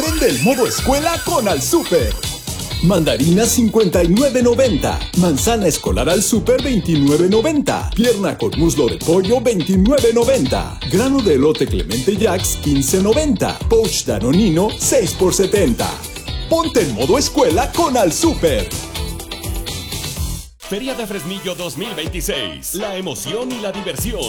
Prende el modo escuela con Al Súper. Mandarina 59.90. Manzana escolar Al Súper 29.90. Pierna con muslo de pollo 29.90. Grano de elote Clemente Jacks 15.90. Pouch Danonino 6 por 70. Ponte en modo escuela con Al Súper. Feria de Fresnillo 2026. La emoción y la diversión